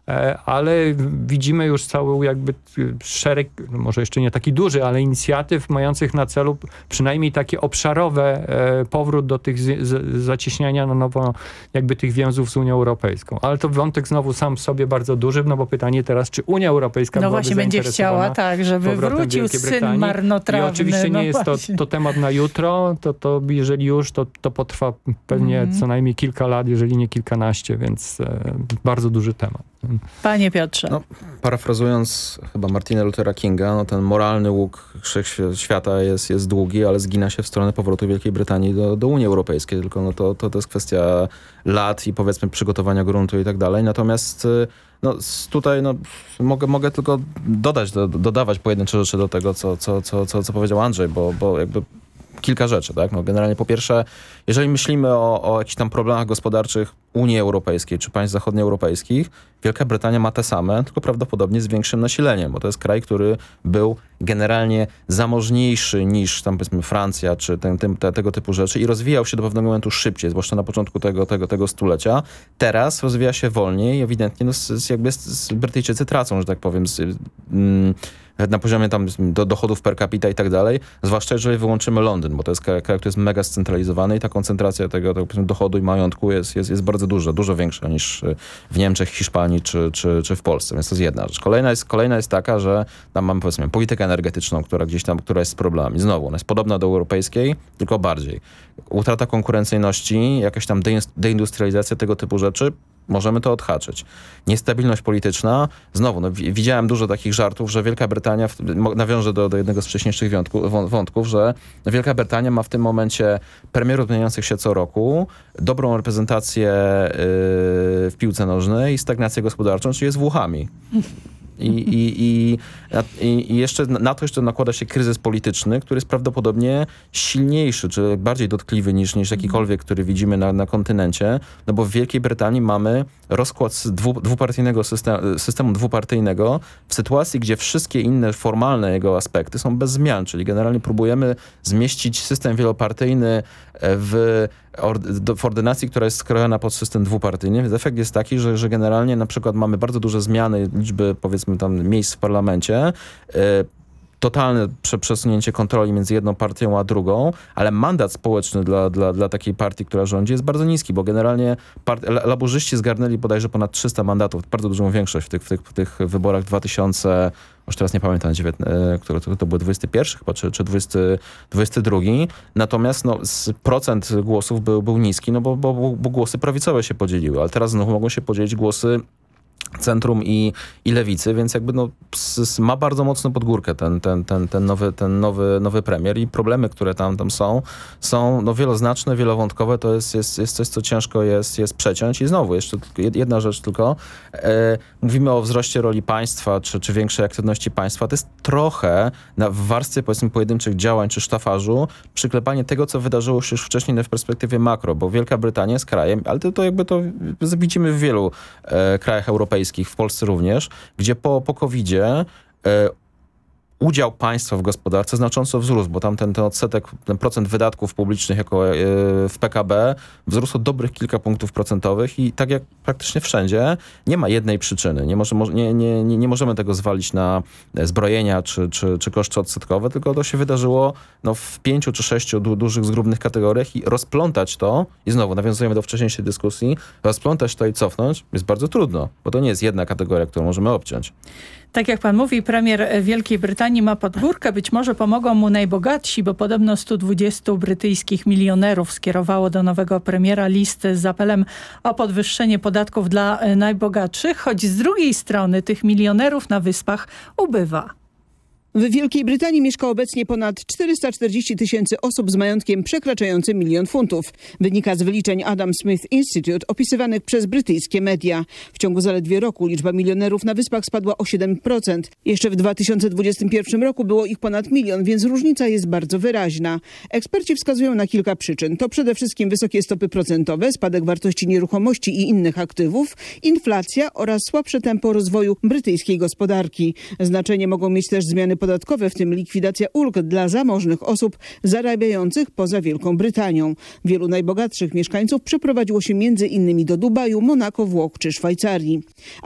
ale widzimy już cały jakby szereg, może jeszcze nie taki duży, ale inicjatyw mających na celu przynajmniej takie obszarowe powrót do tych zacieśniania na nowo jakby tych więzów z Unią Europejską. Ale to wątek znowu sam w sobie bardzo duży, no bo pytanie teraz, czy Unia Europejska byłaby właśnie będzie chciała, tak, żeby wrócił syn marnotrawny. I oczywiście nie jest to temat na jutro, to jeżeli już, to potrwa pewnie co najmniej kilka lat, jeżeli nie kilkanaście, więc bardzo duży temat. Panie Piotrze. No, parafrazując chyba Martina Luthera Kinga, no ten moralny łuk świata jest długi, ale zgina się w stronę powrotu Wielkiej Brytanii do Unii Europejskiej. Tylko no to jest kwestia lat i powiedzmy przygotowania gruntu i tak dalej. Natomiast no, tutaj mogę tylko dodawać pojedyncze rzeczy do tego, co powiedział Andrzej, bo jakby kilka rzeczy, tak? No, generalnie po pierwsze, jeżeli myślimy o jakichś tam problemach gospodarczych Unii Europejskiej czy państw zachodnioeuropejskich, Wielka Brytania ma te same, tylko prawdopodobnie z większym nasileniem, bo to jest kraj, który był generalnie zamożniejszy niż tam powiedzmy Francja czy tego typu rzeczy i rozwijał się do pewnego momentu szybciej, zwłaszcza na początku tego stulecia. Teraz rozwija się wolniej i ewidentnie Brytyjczycy tracą, że tak powiem, na poziomie tam do dochodów per capita i tak dalej, zwłaszcza jeżeli wyłączymy Londyn, bo to jest kraj, który jest mega scentralizowany i ta koncentracja tego dochodu i majątku jest bardzo dużo większa niż w Niemczech, Hiszpanii czy w Polsce, więc to jest jedna rzecz. Kolejna jest taka, że tam mamy powiedzmy politykę energetyczną, która jest z problemami. Znowu, ona jest podobna do europejskiej, tylko bardziej. Utrata konkurencyjności, jakaś tam deindustrializacja tego typu rzeczy, możemy to odhaczyć. Niestabilność polityczna. Znowu, widziałem dużo takich żartów, że Wielka Brytania, nawiążę do jednego z wcześniejszych wątków, że Wielka Brytania ma w tym momencie premierów zmieniających się co roku, dobrą reprezentację w piłce nożnej i stagnację gospodarczą, czyli jest Włochami. I jeszcze na to jeszcze nakłada się kryzys polityczny, który jest prawdopodobnie silniejszy, czy bardziej dotkliwy niż jakikolwiek, który widzimy na kontynencie, no bo w Wielkiej Brytanii mamy rozkład systemu dwupartyjnego w sytuacji, gdzie wszystkie inne formalne jego aspekty są bez zmian, czyli generalnie próbujemy zmieścić system wielopartyjny w ordynacji, która jest skrojona pod system dwupartyjny. Więc efekt jest taki, że generalnie na przykład mamy bardzo duże zmiany liczby, powiedzmy tam miejsc w parlamencie, totalne przesunięcie kontroli między jedną partią a drugą, ale mandat społeczny dla takiej partii, która rządzi, jest bardzo niski, bo generalnie laburzyści zgarnęli bodajże ponad 300 mandatów, bardzo dużą większość w tych wyborach 2000, już teraz nie pamiętam, które to były 21 chyba, czy 22. Natomiast procent głosów był niski, no bo głosy prawicowe się podzieliły, ale teraz znowu mogą się podzielić głosy centrum i lewicy, więc jakby ma bardzo mocno pod górkę ten nowy premier i problemy, które tam są wieloznaczne, wielowątkowe, to jest coś, co ciężko jest przeciąć. I znowu jeszcze jedna rzecz tylko. Mówimy o wzroście roli państwa, czy większej aktywności państwa. To jest trochę w warstwie powiedzmy pojedynczych działań czy sztafażu przyklepanie tego, co wydarzyło się już wcześniej w perspektywie makro, bo Wielka Brytania jest krajem, ale to widzimy w wielu krajach europejskich, w Polsce również, gdzie po COVID-zie udział państwa w gospodarce znacząco wzrósł, bo tam ten odsetek, ten procent wydatków publicznych jako w PKB wzrósł o dobrych kilka punktów procentowych i tak jak praktycznie wszędzie nie ma jednej przyczyny. Nie możemy tego zwalić na zbrojenia czy koszty odsetkowe, tylko to się wydarzyło w 5 czy 6 dużych, zgrubnych kategoriach i rozplątać to, i znowu nawiązujemy do wcześniejszej dyskusji, rozplątać to i cofnąć jest bardzo trudno, bo to nie jest jedna kategoria, którą możemy obciąć. Tak jak pan mówi, premier Wielkiej Brytanii ma pod górkę. Być może pomogą mu najbogatsi, bo podobno 120 brytyjskich milionerów skierowało do nowego premiera listy z apelem o podwyższenie podatków dla najbogatszych, choć z drugiej strony tych milionerów na wyspach ubywa. W Wielkiej Brytanii mieszka obecnie ponad 440 tysięcy osób z majątkiem przekraczającym 1 000 000 funtów. Wynika z wyliczeń Adam Smith Institute opisywanych przez brytyjskie media. W ciągu zaledwie roku liczba milionerów na wyspach spadła o 7%. Jeszcze w 2021 roku było ich ponad 1 000 000, więc różnica jest bardzo wyraźna. Eksperci wskazują na kilka przyczyn. To przede wszystkim wysokie stopy procentowe, spadek wartości nieruchomości i innych aktywów, inflacja oraz słabsze tempo rozwoju brytyjskiej gospodarki. Znaczenie mogą mieć też zmiany podatkowe, w tym likwidacja ulg dla zamożnych osób zarabiających poza Wielką Brytanią. Wielu najbogatszych mieszkańców przeprowadziło się m.in. do Dubaju, Monako, Włoch czy Szwajcarii.